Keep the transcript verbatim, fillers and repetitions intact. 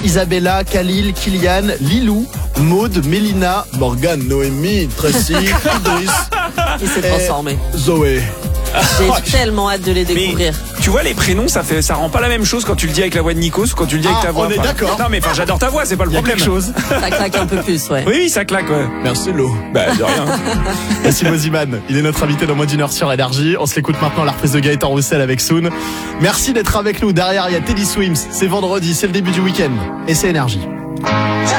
Isabella, Khalil, Kylian, Lilou, Maude, Mélina, Morgane, Noémie, Tracy, Idriss. Il s'est transformé. Zoé. J'ai tellement hâte de les découvrir. Mais, tu vois, les prénoms, ça fait, ça rend pas la même chose quand tu le dis avec la voix de Nikos ou quand tu le dis Ah, avec ta voix. on est Enfin, d'accord. Non, mais enfin, j'adore ta voix, c'est pas le Il y a problème. quelque chose. Ça claque un peu plus, ouais. Oui, oui, ça claque, ouais. Merci Lo. Bah, de rien. Merci Moziman, il est notre invité dans moins d'une heure sur Énergie. On se l'écoute maintenant, la reprise de Gaëtan Roussel avec Soon. Merci d'être avec nous. Derrière, il y a Teddy Swims. C'est vendredi, c'est le début du week-end. Et c'est Énergie.